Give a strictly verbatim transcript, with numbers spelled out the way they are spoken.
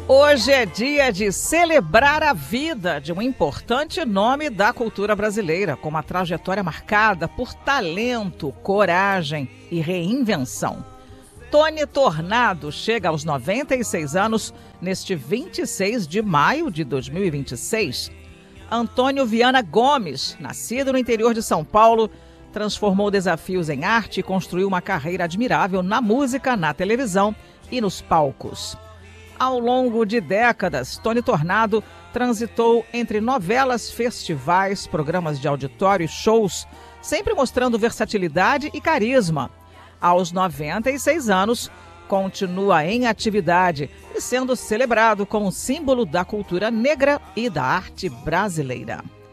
Hoje é dia de celebrar a vida de um importante nome da cultura brasileira, com uma trajetória marcada por talento, coragem e reinvenção. Tony Tornado chega aos noventa e seis anos neste vinte e seis de maio de dois mil e vinte e seis. Antônio Viana Gomes, nascido no interior de São Paulo, transformou desafios em arte e construiu uma carreira admirável na música, na televisão e nos palcos. Ao longo de décadas, Tony Tornado transitou entre novelas, festivais, programas de auditório e shows, sempre mostrando versatilidade e carisma. Aos noventa e seis anos, continua em atividade e sendo celebrado como símbolo da cultura negra e da arte brasileira.